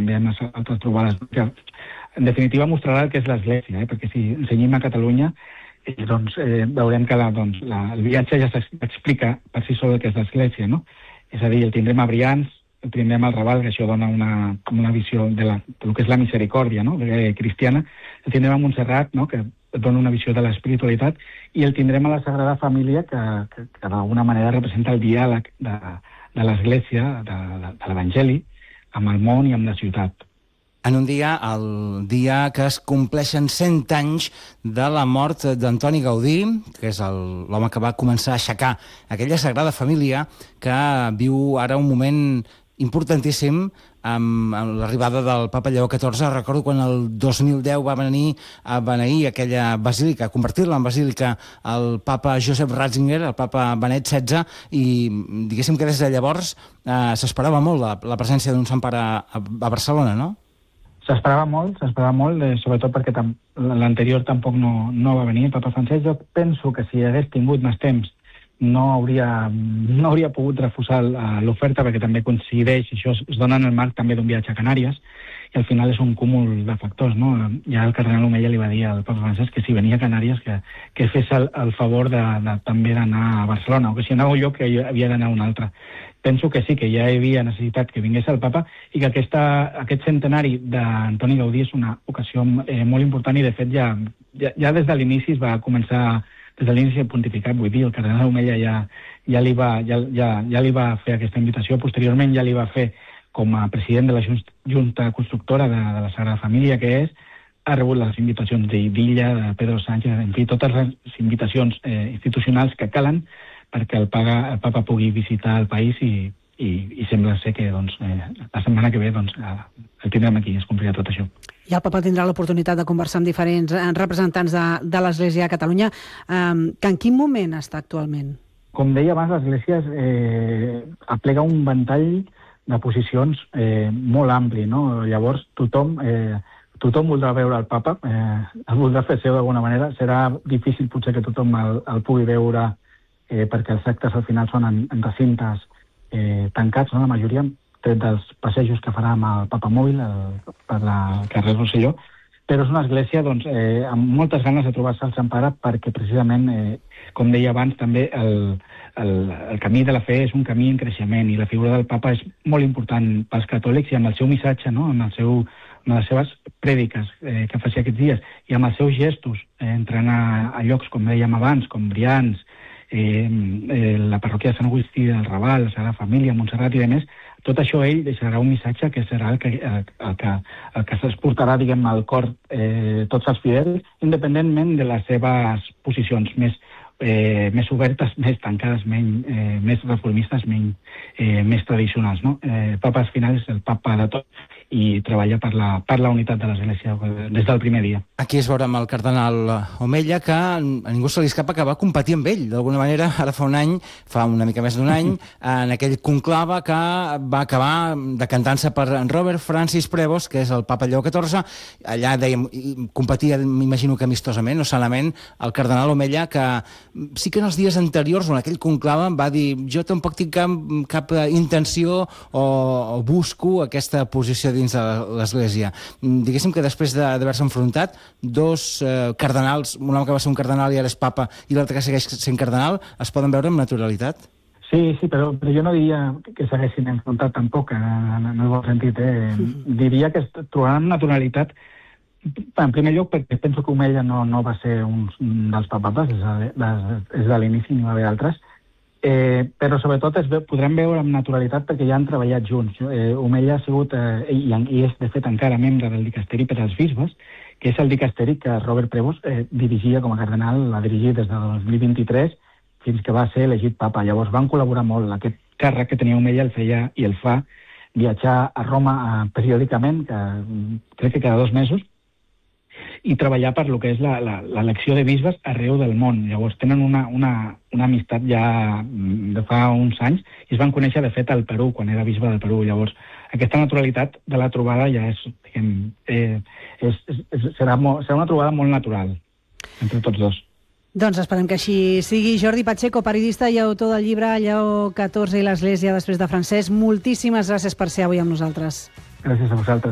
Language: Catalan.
també en altres trobades, que en definitiva mostrarà el que és l'Església, perquè si ensenyem a Catalunya, doncs veurem que el viatge ja s'explica per si sol el que és l'Església, no? És a dir, el tindrem a Brians, el tindrem al Raval, que això dona una visió del que és la misericòrdia, no?, cristiana, el tindrem a Montserrat, no?, que dona una visió de l'espiritualitat, i el tindrem a la Sagrada Família, que d'alguna manera representa el diàleg de l'Església, de l'Evangeli, amb el món i amb la ciutat. En un dia, el dia que es compleixen 100 anys de la mort d'Antoni Gaudí, que és l'home que va començar a aixecar aquella Sagrada Família, que viu ara un moment importantíssim amb l'arribada del papa Lleó XIV. Recordo quan el 2010 va venir a beneir aquella basílica, a convertir-la en basílica el papa Josep Ratzinger, el papa Benet XVI, i diguéssim que des de llavors s'esperava molt la presència d'un sant pare a Barcelona, no? S'esperava molt, sobretot perquè l'anterior tampoc no va venir, el papa Francesc. Jo penso que si hagués tingut més temps no hauria pogut refusar l'oferta, perquè també coincideix, això es dona en el marc també d'un viatge a Canàries, i al final és un cúmul de factors, no? Ja el cardenal Omella li va dir al papa Francesc que si venia a Canàries que fes el favor també d'anar a Barcelona, o que si anava a un lloc que havia d'anar a un altre. Penso que sí, que ja hi havia necessitat que vingués el papa, i que aquest centenari d'Antoni Gaudí és una ocasió molt important, i de fet ja des de l'inici es va començar, des de l'inici pontificat, vull dir, el cardenal Omella ja li va fer aquesta invitació. Posteriorment ja li va fer com a president de la Junta Constructora de la Sagrada Família, que ha rebut les invitacions d'Illa, de Pedro Sánchez, en fi, totes les invitacions institucionals que calen perquè el papa pugui visitar el país, i sembla ser que la setmana que ve el tindrem aquí, es complirà tot això. I el papa tindrà l'oportunitat de conversar amb diferents representants de l'Església a Catalunya. Que en quin moment està actualment? Com deia abans, l'Església aplega un ventall de posicions molt ampli, no? Llavors tothom voldrà veure el papa, el voldrà fer seu d'alguna manera. Serà difícil potser que tothom el pugui veure, perquè els actes al final són en recintes tancats, no? La majoria, tret dels passejos que farà amb el papa mòbil per la carrer Rosselló, però és una església amb moltes ganes de trobar-se al Sant Pare, perquè precisament, com deia abans, també el camí de la fe és un camí en creixement, i la figura del papa és molt important pels catòlics, i amb el seu missatge, no?, amb les seves prèdiques que faci aquests dies, i amb els seus gestos, entrant a llocs, com dèiem abans, com Brians, la parròquia de Sant Agustí del Raval, la Sagrada Família, Montserrat i demés, tot això ell deixarà un missatge que serà el que s'exportarà, diguem, al cor tots els fidels, independentment de les seves posicions més obertes, més tancades, més reformistes, més tradicionals, no? El papa al final és el papa de tot, i treballa per la unitat de l'Església des del primer dia. Aquí es veurà amb el cardenal Omella, que a ningú se li escapa que va competir amb ell, d'alguna manera, ara fa una mica més d'un any, en aquell conclave que va acabar decantant-se per Robert Francis Prevost, que és el papa Lleó XIV. Allà, dèiem, competia, m'imagino que amistosament, no solament, el cardenal Omella, que sí que en els dies anteriors, en aquell conclave, va dir: jo tampoc tinc cap intenció o busco aquesta posició dins de l'Església. Diguéssim que després d'haver-se enfrontat, dos cardenals, un home que va ser un cardenal i ara és papa, i l'altre que segueix sent cardenal, es poden veure amb naturalitat? Sí, però jo no diria que s'haguessin enfrontat tampoc, en el bon sentit. Diria que es trobaran amb naturalitat, en primer lloc perquè penso que Omella no va ser un dels papapes, és de l'inici, n'hi va haver altres, però sobretot podrem veure amb naturalitat perquè ja han treballat junts. Omella ha sigut, i és de fet encara membre del dicasteri per als bisbes, que és el dicasteri que Robert Prevost dirigia com a cardenal, l'ha dirigit des del 2023 fins que va ser elegit papa. Llavors van col·laborar molt. Aquest càrrec que tenia Omella el feia i el fa viatjar a Roma periòdicament, crec que cada 2 mesos, i treballar per lo que és l'elecció de bisbes arreu del món. Llavors tenen una amistat ja de fa uns anys, i es van conèixer de fet al Perú, quan era bisbe del Perú. Llavors aquesta naturalitat de la trobada ja serà una trobada molt natural entre tots dos. Doncs esperem que així sigui. Jordi Pacheco, periodista i autor del llibre Lleó XIV i l'Església després de Francesc, moltíssimes gràcies per ser avui amb nosaltres. Gràcies a vosaltres.